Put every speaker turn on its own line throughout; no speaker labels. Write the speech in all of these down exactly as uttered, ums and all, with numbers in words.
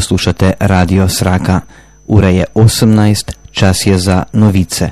poslušate Radio Sraka. Ura je osemnajst, čas je za novice.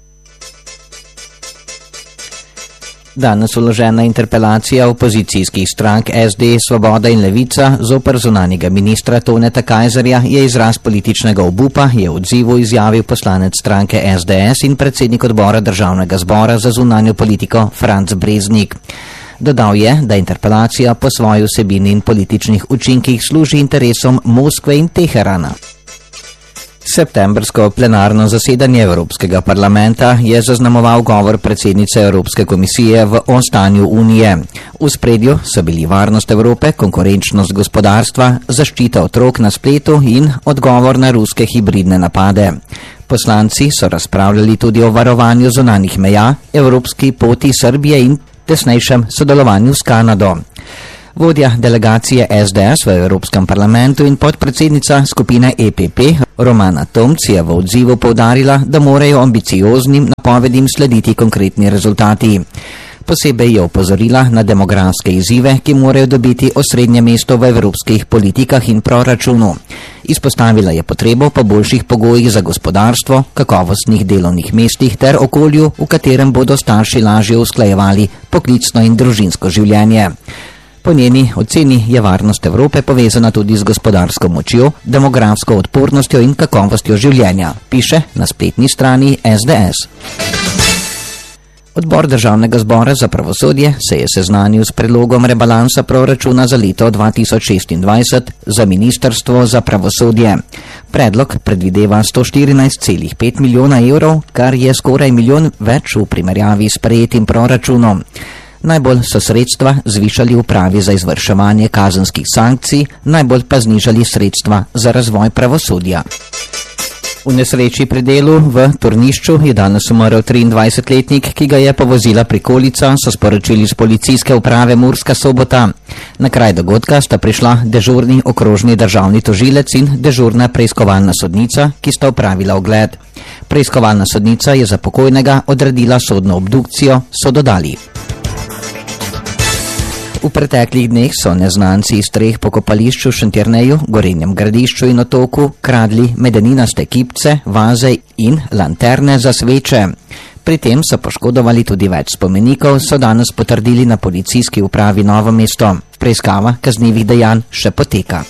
Danes vložena interpelacija opozicijskih strank S D, Svoboda in Levica zoper zunanjega ministra Toneta Kajzerja je izraz političnega obupa, je v odzivu izjavil poslanec stranke S D S in predsednik odbora Državnega zbora za zunanjo politiko Franc Breznik. Dodal je, da interpelacija po svoji vsebini in političnih učinkih služi interesom Moskve in Teherana. Septembrsko plenarno zasedanje Evropskega parlamenta je zaznamoval govor predsednice Evropske komisije v o stanju Unije. V spredju so bili varnost Evrope, konkurenčnost gospodarstva, zaščita otrok na spletu in odgovor na ruske hibridne napade. Poslanci so razpravljali tudi o varovanju zunanjih meja, evropski poti Srbije in tesnejšem sodelovanju s Kanado. Vodja delegacije S D S v Evropskem parlamentu in podpredsednica skupine E P P Romana Tomc je v odzivu poudarila, da morajo ambicioznim napovedim slediti konkretni rezultati. Posebej je opozorila na demografske izzive, ki morajo dobiti osrednje mesto v evropskih politikah in proračunu. Izpostavila je potrebo po boljših pogojih za gospodarstvo, kakovostnih delovnih mestih ter okolju, v katerem bodo starši lažje usklajevali poklicno in družinsko življenje. Po njeni oceni je varnost Evrope povezana tudi z gospodarsko močjo, demografsko odpornostjo in kakovostjo življenja, piše na spletni strani S D S. Odbor Državnega zbora za pravosodje se je seznanil s predlogom rebalansa proračuna za leto dva tisoč šestindvajset za Ministrstvo za pravosodje. Predlog predvideva sto štirinajst celih pet milijona evrov, kar je skoraj milijon več v primerjavi s sprejetim proračunom. Najbolj so sredstva zvišali upravi za izvrševanje kazenskih sankcij, najbolj pa znižali sredstva za razvoj pravosodja. V nesreči pri delu v Turnišču je danes umrl triindvajsetletnik, ki ga je povozila prikolica, so sporočili z policijske uprave Murska Sobota. Na kraj dogodka sta prišla dežurni okrožni državni tožilec in dežurna preiskovalna sodnica, ki sta opravila ogled. Preiskovalna sodnica je za pokojnega odredila sodno obdukcijo, so dodali. V preteklih dneh so neznanci iz treh pokopališč v Šentjerneju, Gorenjem Gradišču in Otoku kradli medeninaste kipce, vaze in lanterne za sveče. Pri tem so poškodovali tudi več spomenikov, so danes potrdili na policijski upravi Novo mesto. Preiskava kaznivih dejanj še poteka.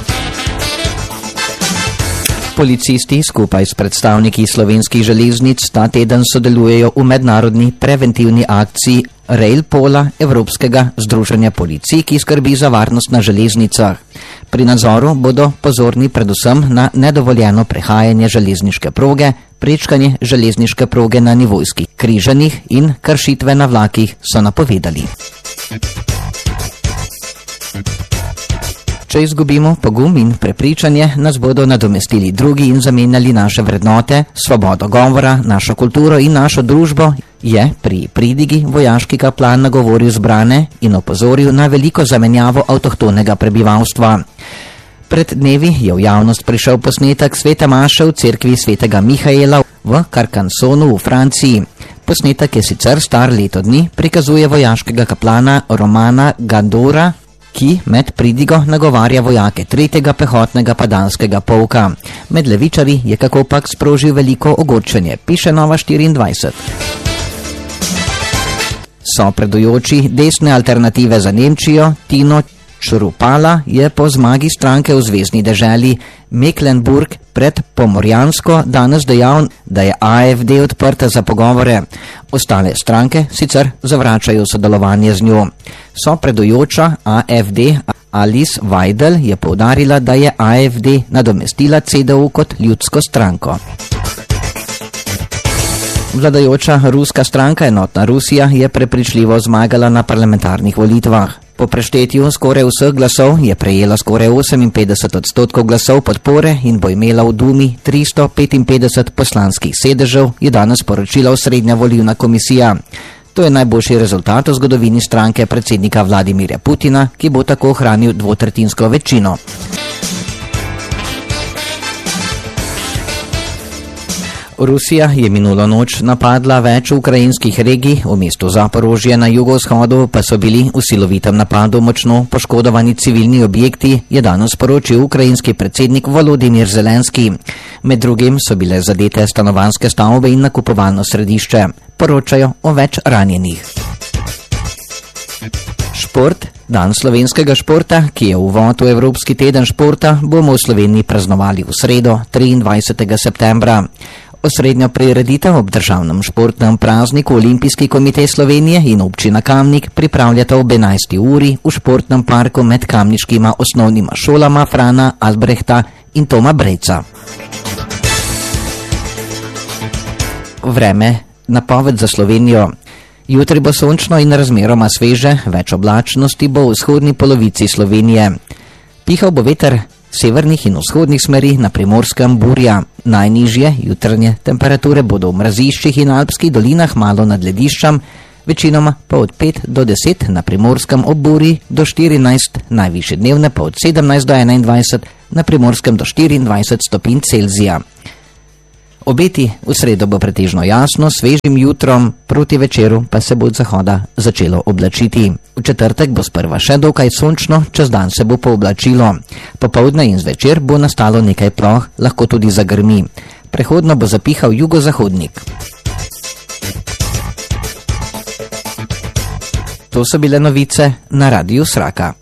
Policisti skupaj s predstavniki slovenskih železnic ta teden sodelujejo v mednarodni preventivni akciji Rail Pola Evropskega združenja policij, ki skrbi za varnost na železnicah. Pri nadzoru bodo pozorni predvsem na nedovoljeno prehajanje železniške proge, prečkanje železniške proge na nivojskih križanjih in kršitve na vlakih, so napovedali. Če izgubimo pogum in prepričanje, nas bodo nadomestili drugi in zamenjali naše vrednote, svobodo govora, našo kulturo in našo družbo, je pri pridigi vojaški kaplan nagovoril zbrane in opozoril na veliko zamenjavo avtohtonega prebivalstva. Pred dnevi je v javnost prišel posnetek svete maše v cerkvi svetega Mihaela v Carcassonu v Franciji. Posnetek je sicer star leto dni, prikazuje vojaškega kaplana Romana Gandora, ki med pridigo nagovarja vojake tretjega pehotnega padanskega polka. Med levičari je kakopak sprožil veliko ogorčenje, piše Nova štiriindvajset. Sopredujoči desne alternative za Nemčijo, Tino Črupala, je po zmagi stranke v zvezni deželi Mecklenburg pred Pomorjansko danes dejal, da je A F D odprta za pogovore. Ostale stranke sicer zavračajo sodelovanje z njo. Sopredujoča A F D Alice Weidel je poudarila, da je A F D nadomestila C D U kot ljudsko stranko. Vladajoča ruska stranka Enotna Rusija je prepričljivo zmagala na parlamentarnih volitvah. Po preštetju skoraj vseh glasov je prejela skoraj oseminpetdeset odstotkov glasov podpore in bo imela v Dumi tristo petinpetdeset poslanskih sedežev, je danes poročila osrednja volilna komisija. To je najboljši rezultat v zgodovini stranke predsednika Vladimirja Putina, ki bo tako ohranil dvotretjinsko večino. Rusija je minulo noč napadla več ukrajinskih regij, v mestu Zaporožje na jugovzhodu pa so bili v silovitem napadu močno poškodovani civilni objekti, je danes sporočil ukrajinski predsednik Volodimir Zelenski. Med drugim so bile zadete stanovanjske stavbe in nakupovalno središče. Poročajo o več ranjenih. Šport. Dan slovenskega športa, ki je uvod v Evropski teden športa, bomo v Sloveniji praznovali v sredo, triindvajsetega septembra. Osrednjo prireditev ob državnem športnem prazniku Olimpijski komite Slovenije in občina Kamnik pripravljata ob enajsti uri v športnem parku med kamniškima osnovnima šolama Frana Albrehta in Toma Brejca. Vreme, napoved za Slovenijo. Jutri bo sončno in razmeroma sveže, več oblačnosti bo v vzhodni polovici Slovenije. Pihal bo veter severnih in vzhodnih smeri, na Primorskem burja. Najnižje jutranje temperature bodo v mraziščih in alpskih dolinah malo nad lediščem, večinoma pa od pet do deset, na Primorskem ob burji do štirinajst, najvišje dnevne pa od sedemnajst do enaindvajset, na Primorskem do štiriindvajset stopinj Celzija. Obeti v sredo bo pretežno jasno, svežim jutrom, proti večeru pa se bo od zahoda začelo oblačiti. V četrtek bo sprva še dokaj sončno, čez dan se bo pooblačilo. Popoldne in zvečer bo nastalo nekaj ploh, lahko tudi zagrmi. Prehodno bo zapihal jugozahodnik. To so bile novice na Radiu Sraka.